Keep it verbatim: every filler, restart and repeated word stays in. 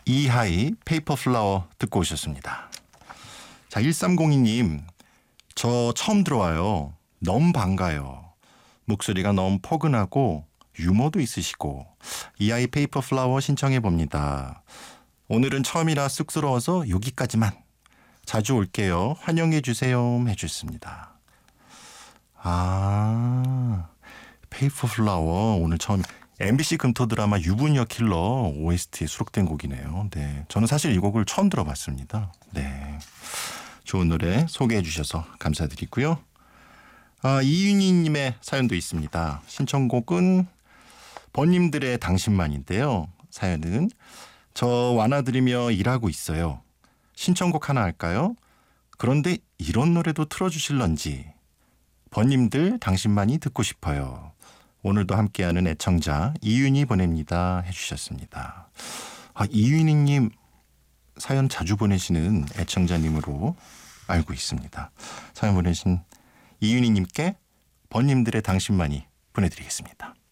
이하이 페이퍼 플라워 듣고 오셨습니다. 자, 일삼공이 님, 저 처음 들어와요. 너무 반가요. 목소리가 너무 포근하고 유머도 있으시고 이하이 페이퍼 플라워 신청해 봅니다. 오늘은 처음이라 쑥스러워서 여기까지만. 자주 올게요. 환영해 주세요. 해주셨습니다. 아, 페이퍼 플라워 오늘 처음 엠비씨 금토 드라마 유부녀 킬러 오에스티에 수록된 곡이네요. 네, 저는 사실 이 곡을 처음 들어봤습니다. 네, 좋은 노래 소개해 주셔서 감사드리고요. 아, 이윤희님의 사연도 있습니다. 신청곡은 번님들의 당신만인데요. 사연은 저 완화드리며 일하고 있어요. 신청곡 하나 할까요? 그런데 이런 노래도 틀어주실런지. 번님들 당신만이 듣고 싶어요. 오늘도 함께하는 애청자 이윤희 보냅니다 해주셨습니다. 아, 이윤희님 사연 자주 보내시는 애청자님으로 알고 있습니다. 사연 보내신 이윤희님께 번님들의 당신만이 보내드리겠습니다.